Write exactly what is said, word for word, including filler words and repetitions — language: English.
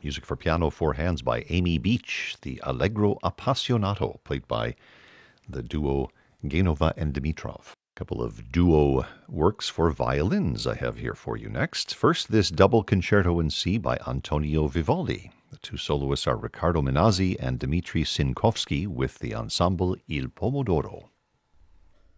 Music for piano, four hands by Amy Beach. The Allegro Appassionato, played by the duo Genova and Dimitrov. A couple of duo works for violins I have here for you next. First, this double concerto in C by Antonio Vivaldi. The two soloists are Riccardo Minazzi and Dmitri Sinkovsky with the ensemble Il Pomodoro.